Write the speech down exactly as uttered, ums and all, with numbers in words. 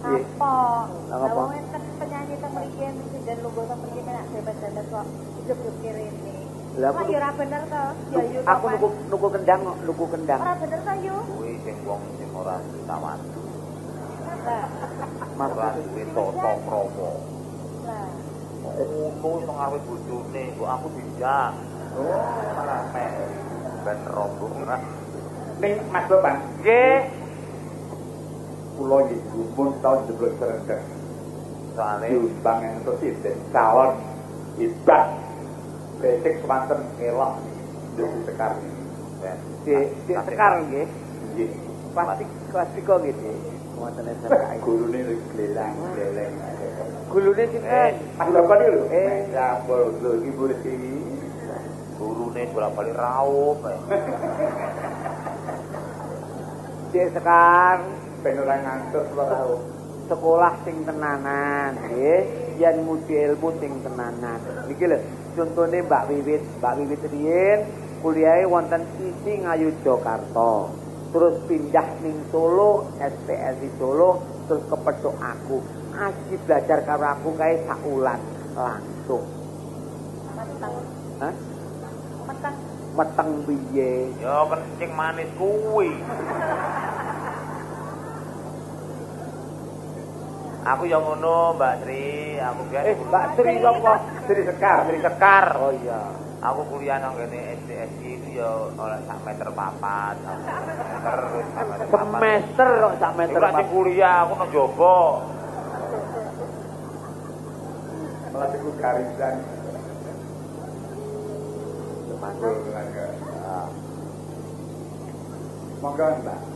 Apa? Lah wong enten penyanyi teng mriki presiden lungguh teng mriki nek bebas-bebas kok hidup-hidup kene. Lah aku ya ora bener to. Ya yo. Aku nuku nuku kendang, nuku kendang. Ora bener to yo. Kuwi sing wong sing ora tawan. Lah, Mas ora duwe tata krama. lah. Ngono iso ngawe bojone, kok aku dijak. Oh, malah pek. Ben rombong ora. Ning Mas Bapak, Nggih. kula nggih gumun tau jeblok serendek. Soale Diundang entuk sithik calon ibad. Besek semanten elok Dewi Sekar. Di di Sekar nggih. Nggih. Pasti pasti kok gitu. Wonten S M K. Gurune glelang, gleleng. Gulune sinten? Mas Bapak iki lho. Eh. Ya bol iki murid iki. gurune bolak-balik raup. Di Sekar Ben ora ngantuk raup. sekolah sing tenanan nggih, yen mudi ilmu sing tenanan. Niki lho, contone Mbak Wiwit, Mbak Wiwit riyen kuliahe wonten Sisi Ngayu Jakarta. Terus pindah ning Solo, S P S I Solo, terus kepethuk aku. Aji belajar karo aku kae sak wulan langsung. Meteng. Hah? Meteng. Meteng piye? Ya kencing manis kuwi. Aku yang ngono, Mbak Sri, aku biyen Eh, Mbak Sri sapa? Sri Sekar. Sri Sekar. Oh iya. Aku kuliah nang kene S D S I itu ya oleh sak meter papat. Meter wis sak meter papat. Semester kok sak meter. Iku lagi kuliah aku nang jaba. Malah iku garisan. Mana? Monggo, Mbak.